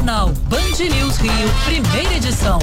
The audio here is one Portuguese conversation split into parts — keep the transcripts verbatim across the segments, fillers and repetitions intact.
Jornal Band News Rio, primeira edição.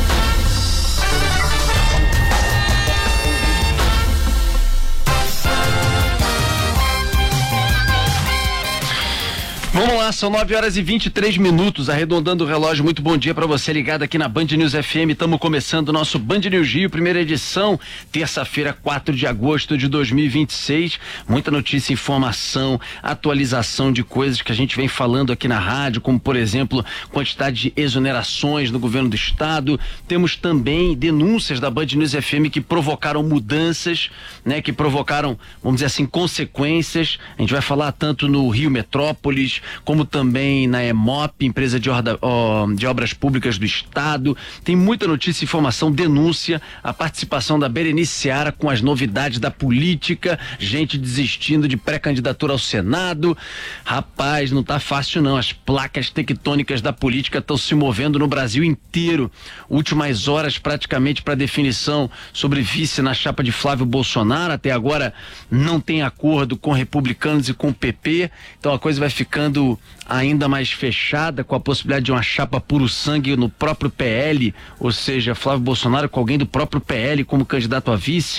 Vamos lá, são nove horas e vinte e três minutos, arredondando o relógio. Muito bom dia para você ligado aqui na Band News F M. Estamos começando o nosso Band News Rio, primeira edição, terça-feira, quatro de agosto de dois mil e vinte e seis. Muita notícia, informação, atualização de coisas que a gente vem falando aqui na rádio, como por exemplo, quantidade de exonerações no governo do estado. Temos também denúncias da Band News F M que provocaram mudanças, né, que provocaram, vamos dizer assim, consequências. A gente vai falar tanto no Rio Metrópolis, como também na EMOP, empresa de, orda, ó, de obras públicas do estado. Tem muita notícia, informação, denúncia, a participação da Berenice Seara com as novidades da política, gente desistindo de pré-candidatura ao Senado. Rapaz, não tá fácil não, as placas tectônicas da política estão se movendo no Brasil inteiro. Últimas horas praticamente para definição sobre vice na chapa de Flávio Bolsonaro. Até agora não tem acordo com republicanos e com o P P, então a coisa vai ficando ainda mais fechada, com a possibilidade de uma chapa puro sangue no próprio P L, ou seja, Flávio Bolsonaro com alguém do próprio P L como candidato a vice.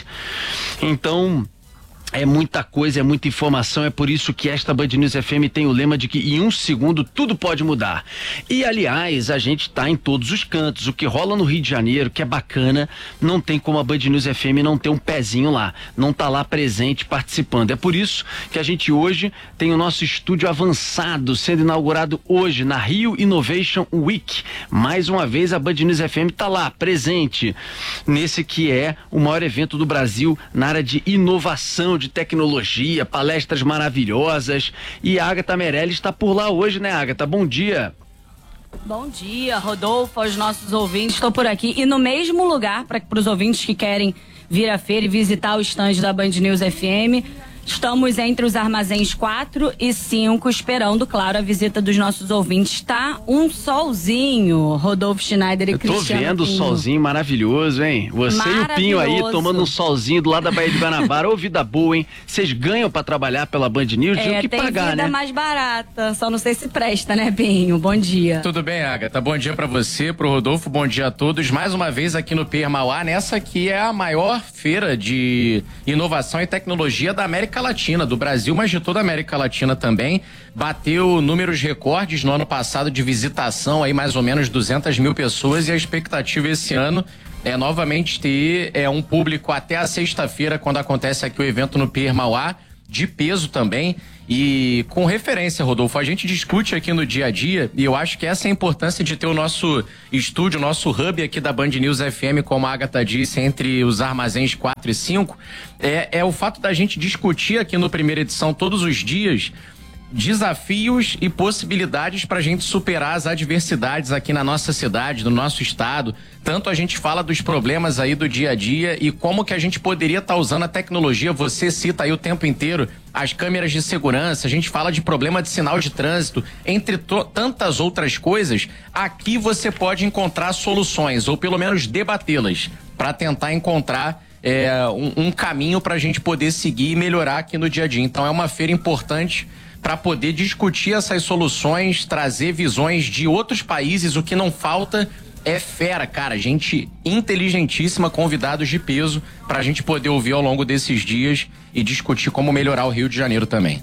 Então é muita coisa, é muita informação, é por isso que esta Band News F M tem o lema de que em um segundo tudo pode mudar. E aliás, a gente tá em todos os cantos, o que rola no Rio de Janeiro, que é bacana, não tem como a Band News F M não ter um pezinho lá, não tá lá presente, participando. É por isso que a gente hoje tem o nosso estúdio avançado, sendo inaugurado hoje na Rio Innovation Week. Mais uma vez a Band News F M tá lá, presente, nesse que é o maior evento do Brasil na área de inovação, de tecnologia, palestras maravilhosas, e a Agatha Meirelles está por lá hoje, né, Agatha? Bom dia. Bom dia, Rodolfo, aos nossos ouvintes. Estou por aqui e no mesmo lugar para os ouvintes que querem vir à feira e visitar o estande da Band News F M. Estamos entre os armazéns quatro e cinco, esperando, claro, a visita dos nossos ouvintes. Tá um solzinho, Rodolfo Schneider e Eu Cristiano tô vendo o Pinho. solzinho maravilhoso, hein? Você e o Pinho aí tomando um solzinho do lado da Baía de Guanabara. Ô, vida boa, hein? Vocês ganham pra trabalhar pela Band News? Tinha É, que tem pagar, vida né? mais barata, só não sei se presta, né, Pinho? Bom dia. Tudo bem, Agatha? Bom dia pra você, pro Rodolfo, bom dia a todos. Mais uma vez aqui no P R Mauá, nessa que é a maior feira de inovação e tecnologia da América Latina, do Brasil, mas de toda a América Latina também. Bateu números recordes no ano passado de visitação, aí mais ou menos duzentas mil pessoas, e a expectativa esse ano é novamente ter é, um público até a sexta-feira, quando acontece aqui o evento no P R Mauá, de peso também. E com referência, Rodolfo, a gente discute aqui no dia a dia, e eu acho que essa é a importância de ter o nosso estúdio, o nosso hub aqui da Band News F M, como a Agatha disse, entre os armazéns quatro e cinco, é, é o fato da gente discutir aqui no primeira edição todos os dias desafios e possibilidades para a gente superar as adversidades aqui na nossa cidade, no nosso estado. Tanto a gente fala dos problemas aí do dia a dia e como que a gente poderia estar tá usando a tecnologia. Você cita aí o tempo inteiro as câmeras de segurança, a gente fala de problema de sinal de trânsito, entre tantas outras coisas. Aqui você pode encontrar soluções, ou pelo menos debatê-las, para tentar encontrar é, um, um caminho para a gente poder seguir e melhorar aqui no dia a dia. Então é uma feira importante para poder discutir essas soluções, trazer visões de outros países. O que não falta é fera, cara, gente inteligentíssima, convidados de peso para a gente poder ouvir ao longo desses dias e discutir como melhorar o Rio de Janeiro também.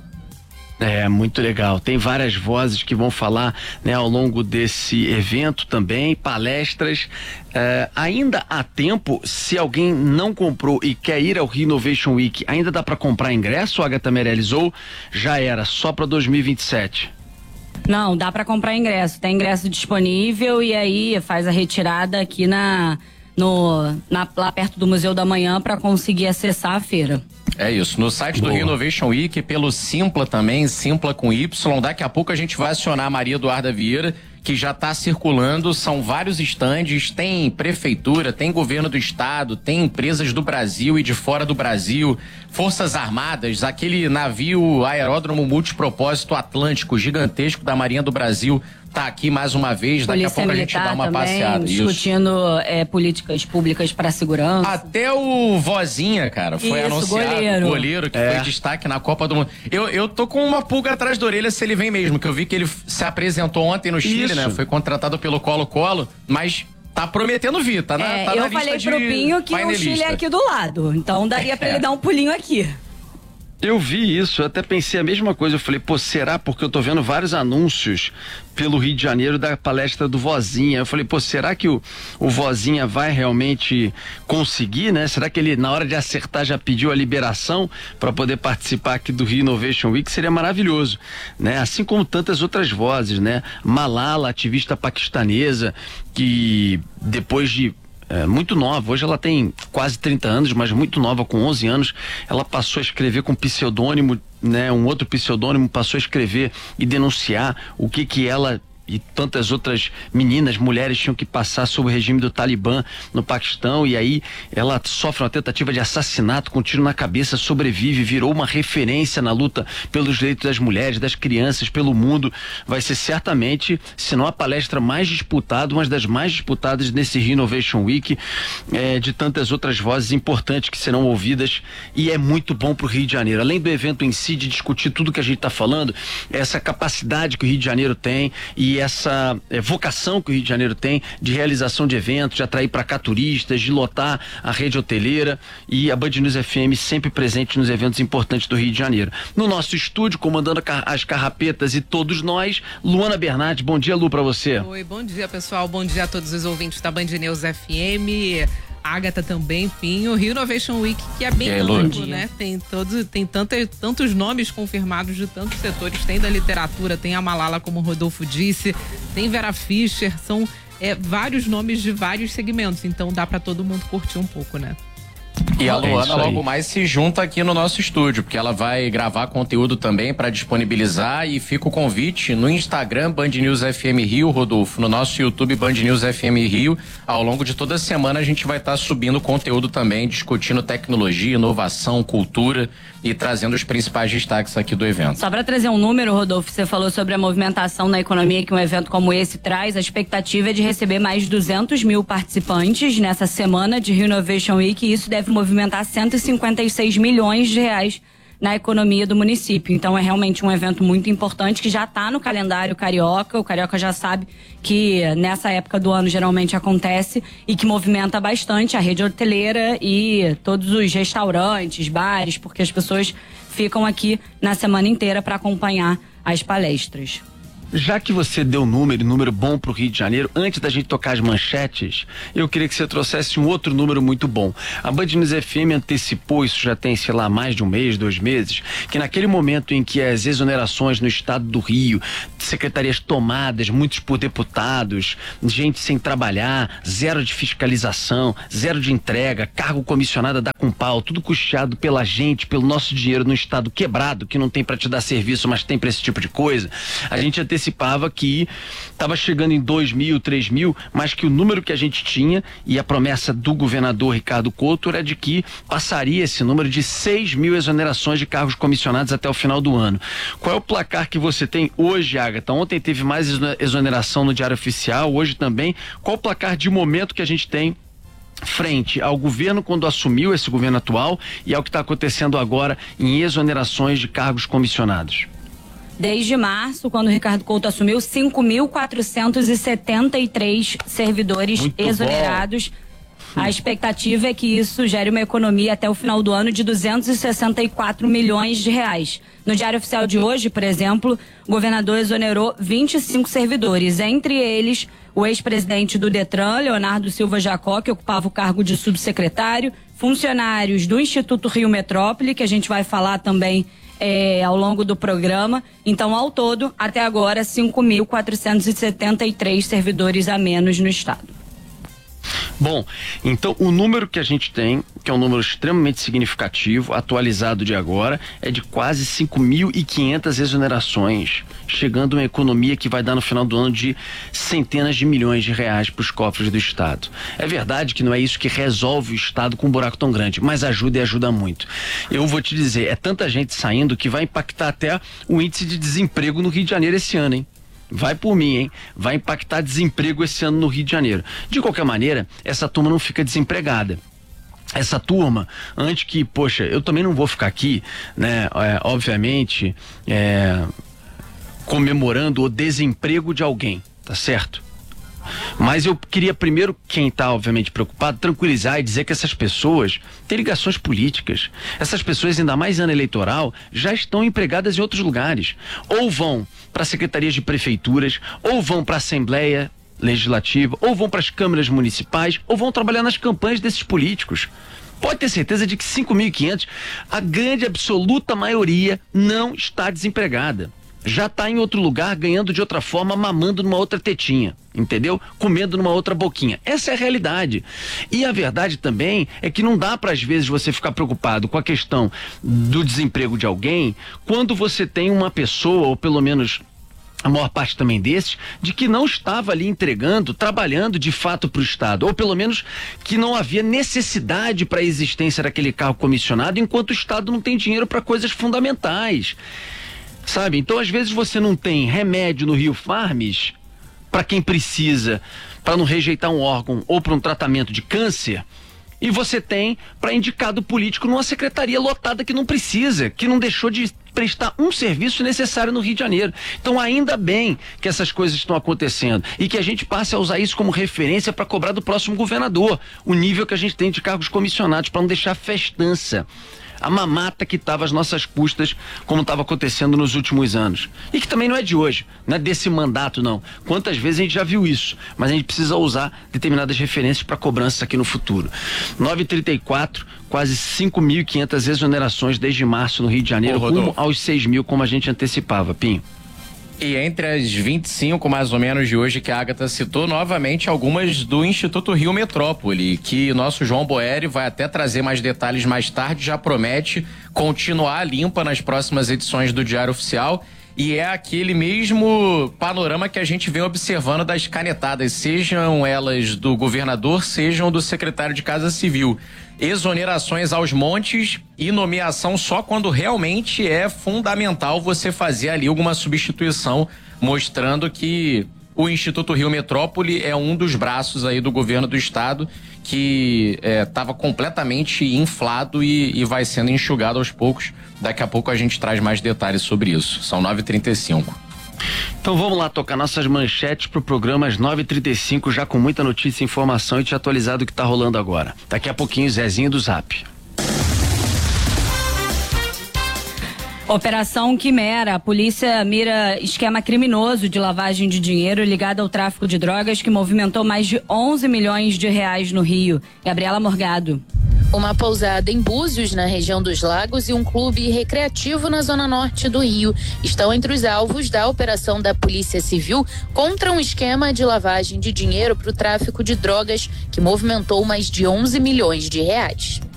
É, muito legal. Tem várias vozes que vão falar, né, ao longo desse evento também, palestras. É, ainda há tempo, se alguém não comprou e quer ir ao Rio Innovation Week, ainda dá para comprar ingresso, Agatha Meirelles, ou já era só para dois mil e vinte e sete? Não, dá para comprar ingresso. Tem ingresso disponível e aí faz a retirada aqui na, no, na, lá perto do Museu da Manhã para conseguir acessar a feira. É isso, no site do Boa. Rio Innovation Week, pelo Simpla também, Simpla com Y. Daqui a pouco a gente vai acionar a Maria Eduarda Vieira, que já está circulando. São vários estandes, tem prefeitura, tem governo do estado, tem empresas do Brasil e de fora do Brasil, Forças Armadas, aquele navio aeródromo multipropósito Atlântico gigantesco da Marinha do Brasil tá aqui mais uma vez, daqui Polícia a pouco a gente dá uma também, passeada. discutindo é, políticas públicas para segurança. Até o Vozinha, cara, foi Isso, anunciado. goleiro. goleiro que É. foi destaque na Copa do Mundo. Eu, eu tô com uma pulga atrás da orelha se ele vem mesmo, que eu vi que ele se apresentou ontem no Chile, Isso. né? Foi contratado pelo Colo-Colo, mas tá prometendo vir, tá na, É, tá na eu lista falei de pro Pinho que o painelista. Chile é aqui do lado, então daria pra É. ele dar um pulinho aqui. Eu vi isso, eu até pensei a mesma coisa. Eu falei, pô, será? Porque eu tô vendo vários anúncios pelo Rio de Janeiro da palestra do Vozinha. Eu falei, pô, será que o, o Vozinha vai realmente conseguir, né? Será que ele, na hora de acertar, já pediu a liberação para poder participar aqui do Rio Innovation Week? Seria maravilhoso, né? Assim como tantas outras vozes, né? Malala, ativista paquistanesa, que depois de É, muito nova, hoje ela tem quase trinta anos, mas muito nova, com onze anos, ela passou a escrever com pseudônimo, né, um outro pseudônimo, passou a escrever e denunciar o que que ela e tantas outras meninas, mulheres tinham que passar sob o regime do Talibã no Paquistão, e aí ela sofre uma tentativa de assassinato com um tiro na cabeça, sobrevive, virou uma referência na luta pelos direitos das mulheres, das crianças, pelo mundo. Vai ser certamente, se não a palestra mais disputada, uma das mais disputadas nesse Rio Innovation Week, é, de tantas outras vozes importantes que serão ouvidas, e é muito bom para o Rio de Janeiro. Além do evento em si, de discutir tudo que a gente está falando, essa capacidade que o Rio de Janeiro tem e essa é, vocação que o Rio de Janeiro tem de realização de eventos, de atrair para cá turistas, de lotar a rede hoteleira, e a Band News F M sempre presente nos eventos importantes do Rio de Janeiro. No nosso estúdio, comandando as carrapetas e todos nós, Luana Bernardes. Bom dia, Lu, para você. Oi, bom dia, pessoal. Bom dia a todos os ouvintes da Band News F M. Agatha também, Pinho. Rio Innovation Week, que é bem E aí, amplo, Lu? né? Tem, todos, tem tanta, tantos nomes confirmados de tantos setores. Tem da literatura, tem a Malala, como o Rodolfo disse, tem Vera Fischer, são é, vários nomes de vários segmentos. Então dá pra todo mundo curtir um pouco, né? E a É Luana isso aí. logo mais se junta aqui no nosso estúdio, porque ela vai gravar conteúdo também para disponibilizar, e fica o convite no Instagram Band News F M Rio, Rodolfo, no nosso YouTube Band News F M Rio. Ao longo de toda a semana a gente vai estar tá subindo conteúdo também, discutindo tecnologia, inovação, cultura e trazendo os principais destaques aqui do evento. Só para trazer um número, Rodolfo, você falou sobre a movimentação na economia que um evento como esse traz. A expectativa é de receber mais de duzentos mil participantes nessa semana de Rio Innovation Week, e isso deve movimentar cento e cinquenta e seis milhões de reais na economia do município. Então é realmente um evento muito importante que já está no calendário carioca. O carioca já sabe que nessa época do ano geralmente acontece, e que movimenta bastante a rede hoteleira e todos os restaurantes, bares, porque as pessoas ficam aqui na semana inteira para acompanhar as palestras. Já que você deu número, número bom pro Rio de Janeiro, antes da gente tocar as manchetes, eu queria que você trouxesse um outro número muito bom. A Band News F M antecipou, isso já tem, sei lá, mais de um mês, dois meses, que naquele momento em que as exonerações no estado do Rio, secretarias tomadas, muitos por deputados, gente sem trabalhar, zero de fiscalização, zero de entrega, cargo comissionado da Compal, tudo custeado pela gente, pelo nosso dinheiro, num estado quebrado, que não tem para te dar serviço, mas tem para esse tipo de coisa, a gente antecipou antecipava que estava chegando em dois mil, três mil, mas que o número que a gente tinha, e a promessa do governador Ricardo Couto, era de que passaria esse número de seis mil exonerações de cargos comissionados até o final do ano. Qual é o placar que você tem hoje, Agatha? Ontem teve mais exoneração no Diário Oficial, hoje também. Qual o placar de momento que a gente tem frente ao governo quando assumiu, esse governo atual, e ao que está acontecendo agora em exonerações de cargos comissionados? Desde março, quando o Ricardo Couto assumiu, cinco mil quatrocentos e setenta e três servidores Muito exonerados. bom. A expectativa é que isso gere uma economia até o final do ano de duzentos e sessenta e quatro milhões de reais. No Diário Oficial de hoje, por exemplo, o governador exonerou vinte e cinco servidores, entre eles o ex-presidente do Detran, Leonardo Silva Jacó, que ocupava o cargo de subsecretário, funcionários do Instituto Rio Metrópole, que a gente vai falar também É, ao longo do programa. Então, ao todo, até agora, cinco mil quatrocentos e setenta e três servidores a menos no estado. Bom, então o número que a gente tem, que é um número extremamente significativo, atualizado de agora, é de quase cinco mil e quinhentas exonerações, chegando a uma economia que vai dar no final do ano de centenas de milhões de reais para os cofres do Estado. É verdade que não é isso que resolve o Estado com um buraco tão grande, mas ajuda e ajuda muito. Eu vou te dizer, é tanta gente saindo que vai impactar até o índice de desemprego no Rio de Janeiro esse ano, hein? vai por mim, hein? Vai impactar desemprego esse ano no Rio de Janeiro. De qualquer maneira, essa turma não fica desempregada. Essa turma, antes que, poxa, eu também não vou ficar aqui, né, é, obviamente, é, comemorando o desemprego de alguém, tá certo? Mas eu queria primeiro, quem está obviamente preocupado, tranquilizar e dizer que essas pessoas têm ligações políticas. Essas pessoas, ainda mais ano eleitoral, já estão empregadas em outros lugares. Ou vão para secretarias de prefeituras, ou vão para a Assembleia Legislativa, ou vão para as câmaras municipais, ou vão trabalhar nas campanhas desses políticos. Pode ter certeza de que cinco mil e quinhentos, a grande absoluta maioria, não está desempregada. Já está em outro lugar, ganhando de outra forma, mamando numa outra tetinha, entendeu? Comendo numa outra boquinha. Essa é a realidade. E a verdade também é que não dá para, às vezes, você ficar preocupado com a questão do desemprego de alguém quando você tem uma pessoa, ou pelo menos a maior parte também desses, de que não estava ali entregando, trabalhando de fato para o Estado, ou pelo menos que não havia necessidade para a existência daquele cargo comissionado, enquanto o Estado não tem dinheiro para coisas fundamentais. Sabe? Então, às vezes, você não tem remédio no Rio Farms para quem precisa, para não rejeitar um órgão ou para um tratamento de câncer, e você tem para indicado político numa secretaria lotada que não precisa, que não deixou de prestar um serviço necessário no Rio de Janeiro. Então, ainda bem que essas coisas estão acontecendo e que a gente passe a usar isso como referência para cobrar do próximo governador o nível que a gente tem de cargos comissionados, para não deixar festança, a mamata que estava às nossas custas, como estava acontecendo nos últimos anos. E que também não é de hoje, não é desse mandato, não. Quantas vezes a gente já viu isso, mas a gente precisa usar determinadas referências para cobrança aqui no futuro. nove e trinta e quatro, quase cinco mil e quinhentas exonerações desde março no Rio de Janeiro, rumo aos seis mil, como a gente antecipava, Pinho. E entre as vinte e cinco, mais ou menos, de hoje que a Agatha citou, novamente algumas do Instituto Rio Metrópole, que nosso João Boeri vai até trazer mais detalhes mais tarde, já promete continuar limpa nas próximas edições do Diário Oficial. E é aquele mesmo panorama que a gente vem observando das canetadas, sejam elas do governador, sejam do secretário de Casa Civil. Exonerações aos montes e nomeação só quando realmente é fundamental você fazer ali alguma substituição, mostrando que o Instituto Rio Metrópole é um dos braços aí do governo do estado que estava é, completamente inflado e, e vai sendo enxugado aos poucos. Daqui a pouco a gente traz mais detalhes sobre isso. São nove e trinta e cinco. Então vamos lá tocar nossas manchetes pro programa às nove e trinta e cinco, já com muita notícia e informação e te atualizar do que tá rolando agora. Daqui a pouquinho, Zezinho do Zap. Operação Quimera. A polícia mira esquema criminoso de lavagem de dinheiro ligado ao tráfico de drogas que movimentou mais de onze milhões de reais no Rio. Gabriela Morgado. Uma pousada em Búzios, na região dos Lagos, e um clube recreativo na zona norte do Rio estão entre os alvos da operação da Polícia Civil contra um esquema de lavagem de dinheiro para o tráfico de drogas que movimentou mais de onze milhões de reais.